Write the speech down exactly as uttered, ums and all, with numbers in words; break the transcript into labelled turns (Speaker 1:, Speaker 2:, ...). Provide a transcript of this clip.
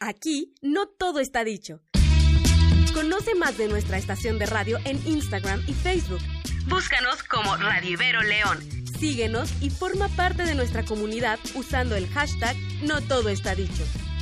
Speaker 1: Aquí no todo está dicho. Conoce más de nuestra estación de radio en Instagram y Facebook. Búscanos como Radio Ibero León. Síguenos y forma parte de nuestra comunidad usando el hashtag No Todo Está Dicho.